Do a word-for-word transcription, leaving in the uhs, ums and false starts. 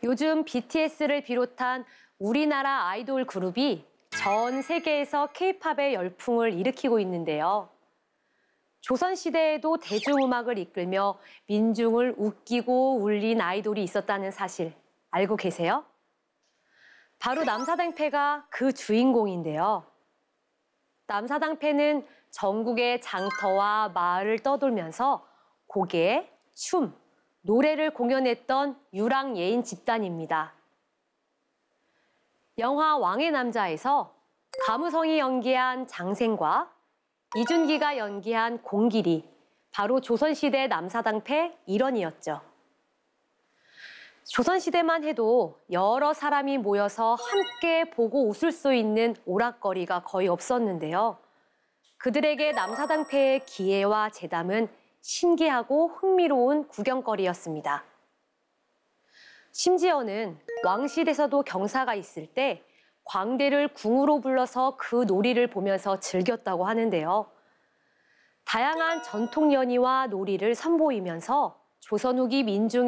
요즘 비티에스를 비롯한 우리나라 아이돌 그룹이 전 세계에서 케이팝의 열풍을 일으키고 있는데요. 조선시대에도 대중음악을 이끌며 민중을 웃기고 울린 아이돌이 있었다는 사실 알고 계세요? 바로 남사당패가 그 주인공인데요. 남사당패는 전국의 장터와 마을을 떠돌면서 고개, 춤, 노래를 공연했던 유랑예인 집단입니다. 영화 왕의 남자에서 감우성이 연기한 장생과 이준기가 연기한 공길이 바로 조선시대 남사당패 일원이었죠. 조선시대만 해도 여러 사람이 모여서 함께 보고 웃을 수 있는 오락거리가 거의 없었는데요. 그들에게 남사당패의 기회와 재담은 신기하고 흥미로운 구경거리였습니다. 심지어는 왕실에서도 경사가 있을 때 광대를 궁으로 불러서 그 놀이를 보면서 즐겼다고 하는데요. 다양한 전통 연희와 놀이를 선보이면서 조선 후기 민중의